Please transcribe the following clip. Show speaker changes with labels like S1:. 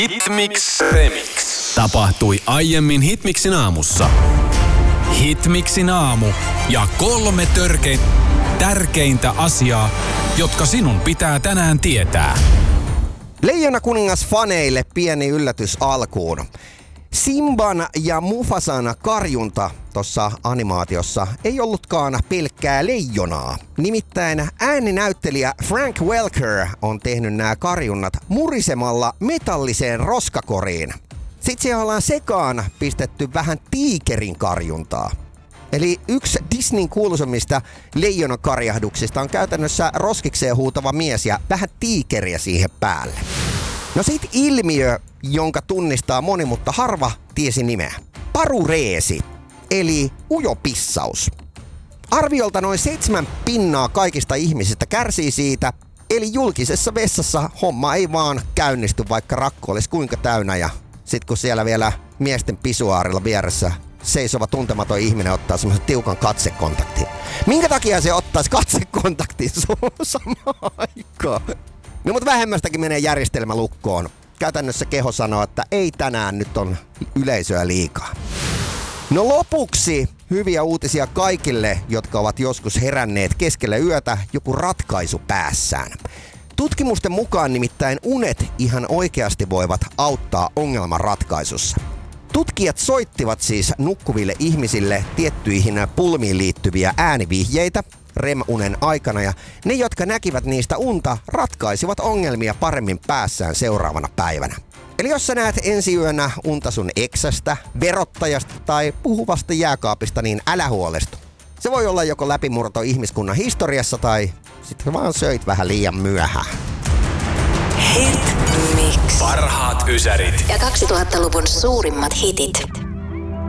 S1: Hitmix Remix.
S2: Tapahtui aiemmin Hitmixin aamussa. Hitmixin aamu ja 3 tärkeintä asiaa, jotka sinun pitää tänään tietää.
S3: Leijona kuningas faneille pieni yllätys alkuun. Simban ja Mufasan karjunta tuossa animaatiossa ei ollutkaan pelkkää leijonaa. Nimittäin ääninäyttelijä Frank Welker on tehnyt nämä karjunnat murisemalla metalliseen roskakoriin. Sitten siellä ollaan sekaan pistetty vähän tiikerin karjuntaa. Eli yksi Disneyn kuuluisimmista leijonan karjahduksista on käytännössä roskikseen huutava mies ja vähän tiikeriä siihen päälle. No sit ilmiö, jonka tunnistaa moni, mutta harva tiesi nimeä. Parureesi, eli ujopissaus. Arviolta noin 7% kaikista ihmisistä kärsii siitä, eli julkisessa vessassa homma ei vaan käynnisty, vaikka rakko olisi kuinka täynnä. Ja sit kun siellä vielä miesten pisuaarilla vieressä seisova tuntematon ihminen ottaa semmoisen tiukan katsekontaktin. Minkä takia se ottaisi katsekontaktin samaan aikaan? No mutta vähemmästäkin menee järjestelmä lukkoon. Käytännössä keho sanoo, että ei tänään, nyt on yleisöä liikaa. No lopuksi hyviä uutisia kaikille, jotka ovat joskus heränneet keskellä yötä joku ratkaisu päässään. Tutkimusten mukaan nimittäin unet ihan oikeasti voivat auttaa ongelman ratkaisussa. Tutkijat soittivat siis nukkuville ihmisille tiettyihin pulmiin liittyviä äänivihjeitä REM-unen aikana, ja ne, jotka näkivät niistä unta, ratkaisivat ongelmia paremmin päässään seuraavana päivänä. Eli jos sä näet ensi yönä unta sun eksästä, verottajasta tai puhuvasta jääkaapista, niin älä huolestu. Se voi olla joko läpimurto ihmiskunnan historiassa tai sitten vaan söit vähän liian myöhään.
S1: Hitmix. Parhaat ysärit.
S4: Ja 2000-luvun suurimmat hitit.